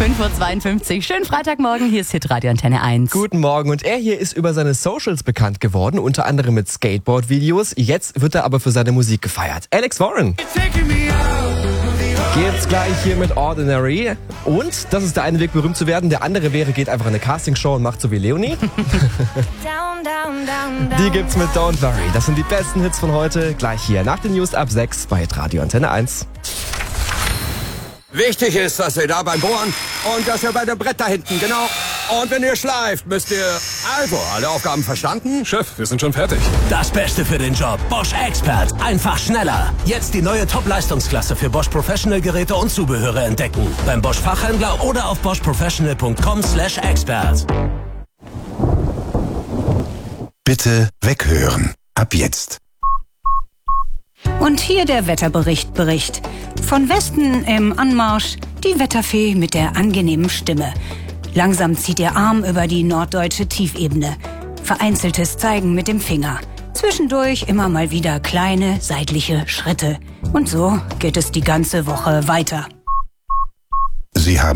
5:52 Uhr. Schönen Freitagmorgen, hier ist Hitradio Antenne 1. Guten Morgen. Und er hier ist über seine Socials bekannt geworden, unter anderem mit Skateboard-Videos. Jetzt wird er aber für seine Musik gefeiert. Alex Warren gibt's gleich hier mit Ordinary. Und das ist der eine Weg, berühmt zu werden. Der andere wäre, geht einfach in eine Castingshow und macht so wie Leonie. Die gibt's mit Don't Worry. Das sind die besten Hits von heute. Gleich hier nach den News ab 6 bei Radio Antenne 1. Wichtig ist, dass ihr da beim Bohren und dass ihr bei dem Brett da hinten, genau. Und wenn ihr schleift, müsst ihr... Also, alle Aufgaben verstanden? Chef, wir sind schon fertig. Das Beste für den Job. Bosch Expert. Einfach schneller. Jetzt die neue Top-Leistungsklasse für Bosch Professional Geräte und Zubehöre entdecken. Beim Bosch Fachhändler oder auf boschprofessional.com/expert. Bitte weghören. Ab jetzt. Und hier der Wetterbericht. Von Westen im Anmarsch die Wetterfee mit der angenehmen Stimme. Langsam zieht ihr Arm über die norddeutsche Tiefebene. Vereinzeltes Zeigen mit dem Finger. Zwischendurch immer mal wieder kleine seitliche Schritte. Und so geht es die ganze Woche weiter. Sie haben